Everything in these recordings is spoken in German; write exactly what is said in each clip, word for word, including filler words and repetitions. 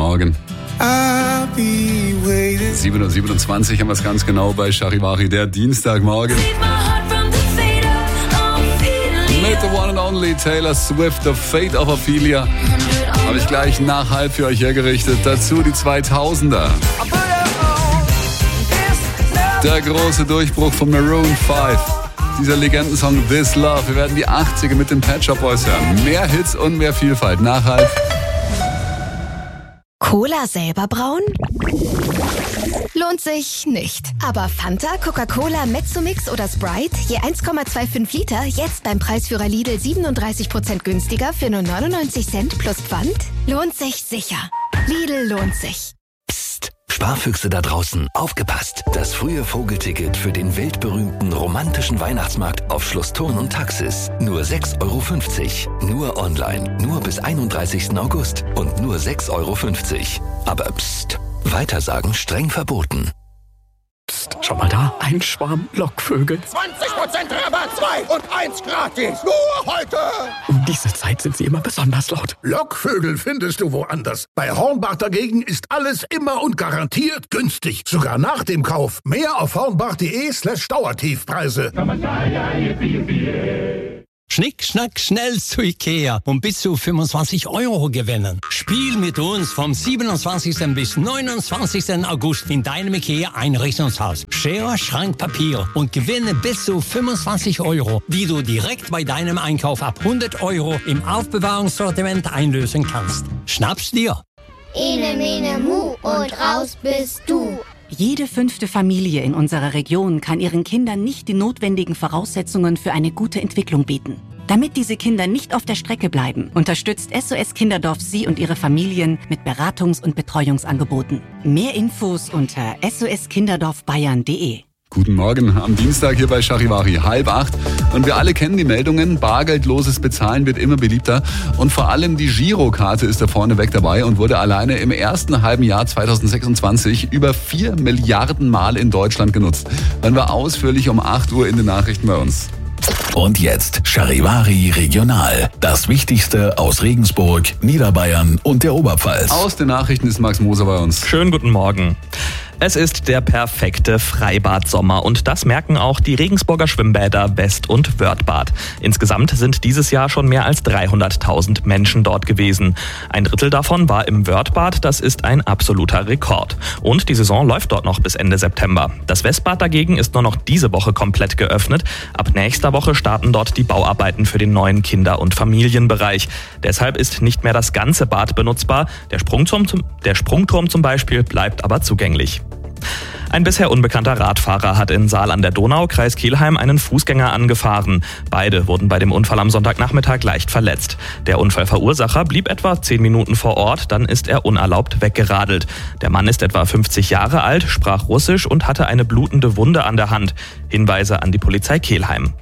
Morgen. sieben Uhr siebenundzwanzig haben wir es ganz genau bei Charivari, der Dienstagmorgen. Mit The One and Only Taylor Swift, The Fate of Ophelia. Habe ich gleich nach halb für euch hergerichtet. Dazu die zweitausender. Der große Durchbruch von Maroon fünf. Dieser Legendensong This Love. Wir werden die achtziger mit den Pet Shop Boys hören. Mehr Hits und mehr Vielfalt. Nach halb. Cola selber brauen? Lohnt sich nicht. Aber Fanta, Coca-Cola, Mezzomix oder Sprite, je eins Komma fünfundzwanzig Liter, jetzt beim Preisführer Lidl siebenunddreißig Prozent günstiger für nur neunundneunzig Cent plus Pfand? Lohnt sich sicher. Lidl lohnt sich. Psst, Sparfüchse da draußen, aufgepasst! Das frühe Vogelticket für den weltberühmten romantischen Weihnachtsmarkt auf Schloss Thurn und Taxis. Nur sechs Euro fünfzig. Nur online. Nur bis einunddreißigsten August. Und nur sechs Euro fünfzig. Aber psst, weitersagen streng verboten. Psst, schau mal da, ein Schwarm Lockvögel. zwanzig Prozent Rabatt, zwei und eins gratis. Nur heute. Um diese Zeit sind sie immer besonders laut. Lockvögel findest du woanders. Bei Hornbach dagegen ist alles immer und garantiert günstig. Sogar nach dem Kauf. Mehr auf hornbach.de slash Dauertiefpreise. Schnick, schnack, schnell zu Ikea und bis zu fünfundzwanzig Euro gewinnen. Spiel mit uns vom siebenundzwanzigsten bis neunundzwanzigsten August in deinem Ikea Einrichtungshaus. Schere, Schrank, Papier und gewinne bis zu fünfundzwanzig Euro, die du direkt bei deinem Einkauf ab hundert Euro im Aufbewahrungssortiment einlösen kannst. Schnapp's dir! Ene, mene, mu und raus bist du. Jede fünfte Familie in unserer Region kann ihren Kindern nicht die notwendigen Voraussetzungen für eine gute Entwicklung bieten. Damit diese Kinder nicht auf der Strecke bleiben, unterstützt S O S Kinderdorf Sie und Ihre Familien mit Beratungs- und Betreuungsangeboten. Mehr Infos unter s o s kinderdorf bayern punkt de. Guten Morgen am Dienstag hier bei Charivari, halb acht. Und wir alle kennen die Meldungen, bargeldloses Bezahlen wird immer beliebter. Und vor allem die Girokarte ist da vorneweg dabei und wurde alleine im ersten halben Jahr zweitausendsechsundzwanzig über vier Milliarden Mal in Deutschland genutzt. Dann war ausführlich um acht Uhr in den Nachrichten bei uns. Und jetzt Charivari Regional. Das Wichtigste aus Regensburg, Niederbayern und der Oberpfalz. Aus den Nachrichten ist Max Moser bei uns. Schönen guten Morgen. Es ist der perfekte Freibad-Sommer und das merken auch die Regensburger Schwimmbäder West- und Wörthbad. Insgesamt sind dieses Jahr schon mehr als dreihunderttausend Menschen dort gewesen. Ein Drittel davon war im Wörthbad, das ist ein absoluter Rekord. Und die Saison läuft dort noch bis Ende September. Das Westbad dagegen ist nur noch diese Woche komplett geöffnet. Ab nächster Woche starten dort die Bauarbeiten für den neuen Kinder- und Familienbereich. Deshalb ist nicht mehr das ganze Bad benutzbar. Der Sprungturm, der Sprungturm zum Beispiel bleibt aber zugänglich. Ein bisher unbekannter Radfahrer hat in Saal an der Donau, Kreis Kelheim, einen Fußgänger angefahren. Beide wurden bei dem Unfall am Sonntagnachmittag leicht verletzt. Der Unfallverursacher blieb etwa zehn Minuten vor Ort, dann ist er unerlaubt weggeradelt. Der Mann ist etwa fünfzig Jahre alt, sprach Russisch und hatte eine blutende Wunde an der Hand. Hinweise an die Polizei Kelheim.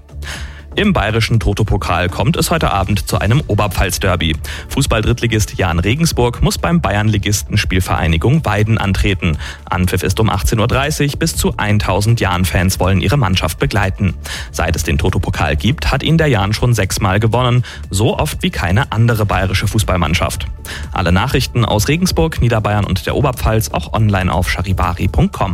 Im bayerischen Toto-Pokal kommt es heute Abend zu einem Oberpfalz-Derby. Fußball-Drittligist Jahn Regensburg muss beim Bayernligisten Spielvereinigung Weiden antreten. Anpfiff ist um achtzehn Uhr dreißig, bis zu tausend Jahn-Fans wollen ihre Mannschaft begleiten. Seit es den Toto-Pokal gibt, hat ihn der Jahn schon sechsmal gewonnen, so oft wie keine andere bayerische Fußballmannschaft. Alle Nachrichten aus Regensburg, Niederbayern und der Oberpfalz auch online auf charivari punkt com.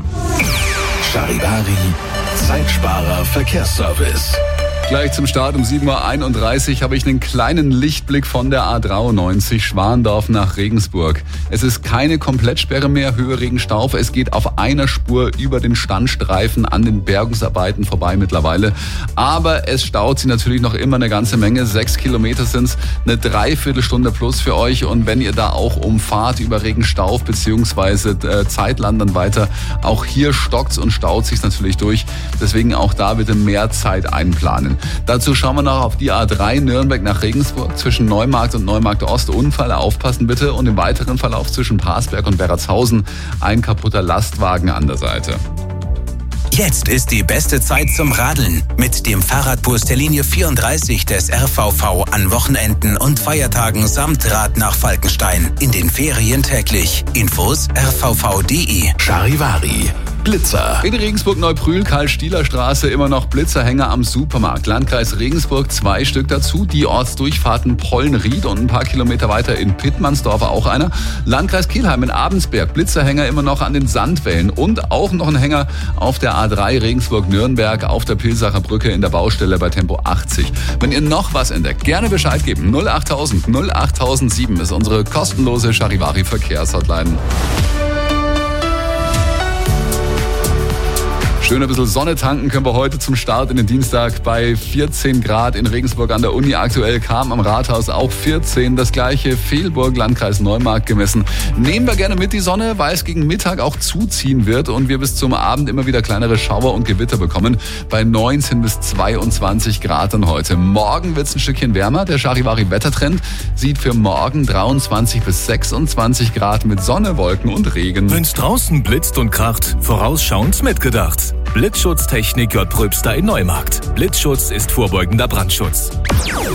Charivari, Zeitsparer Verkehrsservice. Gleich zum Start um sieben Uhr einunddreißig habe ich einen kleinen Lichtblick von der A dreiundneunzig Schwandorf nach Regensburg. Es ist keine Komplettsperre mehr, Höhe Regenstauf. Es geht auf einer Spur über den Standstreifen an den Bergungsarbeiten vorbei mittlerweile. Aber es staut sich natürlich noch immer eine ganze Menge. Sechs Kilometer sind es, eine Dreiviertelstunde plus für euch. Und wenn ihr da auch umfahrt über Regenstauf beziehungsweise äh, Zeitland dann weiter, auch hier stockt's und staut sich's natürlich durch. Deswegen auch da bitte mehr Zeit einplanen. Dazu schauen wir noch auf die A drei Nürnberg nach Regensburg zwischen Neumarkt und Neumarkt Ost. Unfall, aufpassen bitte. Und im weiteren Verlauf zwischen Parsberg und Berratshausen ein kaputter Lastwagen an der Seite. Jetzt ist die beste Zeit zum Radeln. Mit dem Fahrradbus der Linie vierunddreißig des R V V an Wochenenden und Feiertagen samt Rad nach Falkenstein. In den Ferien täglich. Infos r v v punkt de. Charivari, Blitzer. In Regensburg-Neubrühl, Karl-Stieler-Straße, immer noch Blitzerhänger am Supermarkt. Landkreis Regensburg zwei Stück dazu. Die Ortsdurchfahrten Pollenried und ein paar Kilometer weiter in Pittmannsdorf auch einer. Landkreis Kelheim in Abensberg, Blitzerhänger immer noch an den Sandwällen. Und auch noch ein Hänger auf der A drei Regensburg-Nürnberg auf der Pilsacher Brücke in der Baustelle bei Tempo achtzig. Wenn ihr noch was entdeckt, gerne Bescheid geben. null achttausend null achttausendsieben ist unsere kostenlose Charivari-Verkehrshotline. Schön ein bisschen Sonne tanken können wir heute zum Start in den Dienstag bei vierzehn Grad in Regensburg an der Uni. Aktuell kam am Rathaus auch vierzehn. Das gleiche Fehlburg, Landkreis Neumarkt gemessen. Nehmen wir gerne mit die Sonne, weil es gegen Mittag auch zuziehen wird und wir bis zum Abend immer wieder kleinere Schauer und Gewitter bekommen. Bei neunzehn bis zweiundzwanzig Grad dann heute. Morgen wird es ein Stückchen wärmer. Der Charivari-Wettertrend sieht für morgen dreiundzwanzig bis sechsundzwanzig Grad mit Sonne, Wolken und Regen. Wenn's draußen blitzt und kracht, vorausschauend mitgedacht. Blitzschutztechnik J. Pröbster in Neumarkt. Blitzschutz ist vorbeugender Brandschutz.